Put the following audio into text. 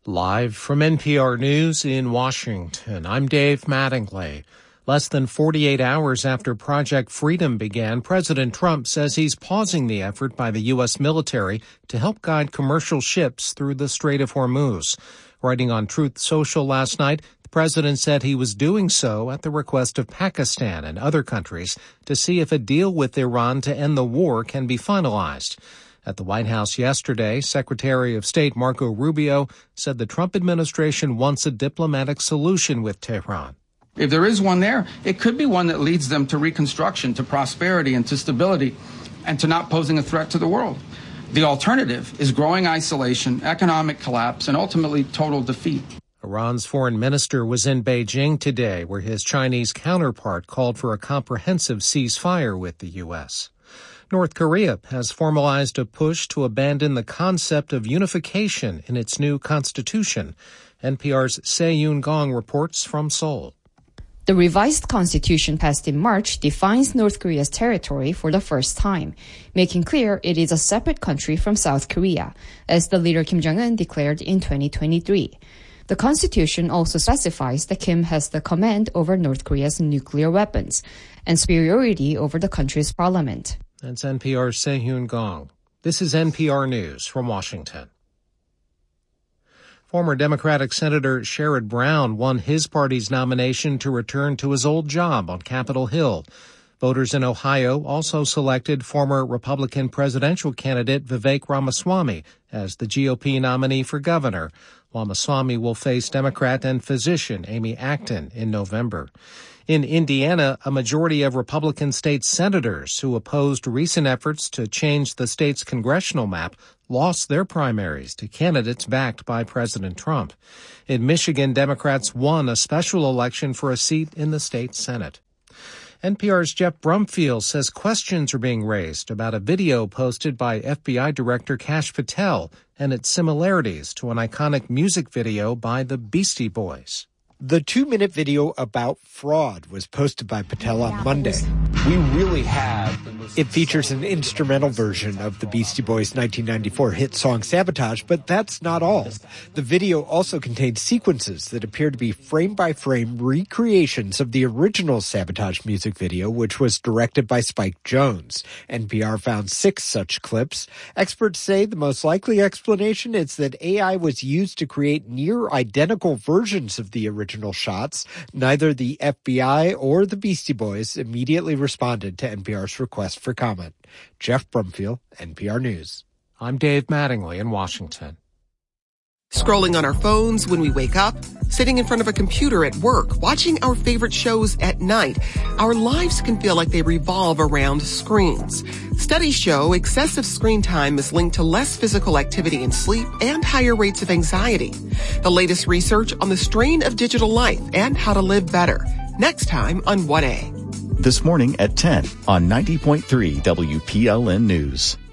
Live from NPR News in Washington, I'm Dave Mattingly. Less than 48 hours after Project Freedom began, President Trump says he's pausing the effort by the U.S. military to help guide commercial ships through the Strait of Hormuz. Writing on Truth Social last night, the president said he was doing so at the request of Pakistan and other countries to see if a deal with Iran to end the war can be finalized. At the White House yesterday, Secretary of State Marco Rubio said the Trump administration wants a diplomatic solution with Tehran. If there is one there, it could be one that leads them to reconstruction, to prosperity, and to stability, and to not posing a threat to the world. The alternative is growing isolation, economic collapse, and ultimately total defeat. Iran's foreign minister was in Beijing today, where his Chinese counterpart called for a comprehensive ceasefire with the U.S. North Korea has formalized a push to abandon the concept of unification in its new constitution. NPR's Se-Yoon Gong reports from Seoul. The revised constitution passed in March defines North Korea's territory for the first time, making clear it is a separate country from South Korea, as the leader Kim Jong-un declared in 2023. The constitution also specifies that Kim has the command over North Korea's nuclear weapons and superiority over the country's parliament. That's NPR's Se-Yoon Gong. This is NPR News from Washington. Former Democratic Senator Sherrod Brown won his party's nomination to return to his old job on Capitol Hill. Voters in Ohio also selected former Republican presidential candidate Vivek Ramaswamy as the GOP nominee for governor. Ramaswamy will face Democrat and physician Amy Acton in November. In Indiana, a majority of Republican state senators who opposed recent efforts to change the state's congressional map lost their primaries to candidates backed by President Trump. In Michigan, Democrats won a special election for a seat in the state Senate. NPR's Jeff Brumfield says questions are being raised about a video posted by FBI Director Kash Patel and its similarities to an iconic music video by the Beastie Boys. The 2-minute video about fraud was posted by Patel on Monday. We really have. It features an instrumental version of the Beastie Boys' 1994 hit song Sabotage, but that's not all. The video also contains sequences that appear to be frame-by-frame recreations of the original Sabotage music video, which was directed by Spike Jonze. NPR found 6 such clips. Experts say the most likely explanation is that AI was used to create near-identical versions of the original shots. Neither the FBI or the Beastie Boys immediately responded to NPR's request for comment. Jeff Brumfield, NPR News. I'm Dave Mattingly in Washington. Scrolling on our phones when we wake up, sitting in front of a computer at work, watching our favorite shows at night, our lives can feel like they revolve around screens. Studies show excessive screen time is linked to less physical activity and sleep and higher rates of anxiety. The latest research on the strain of digital life and how to live better. Next time on 1A. This morning at 10 on 90.3 WPLN News.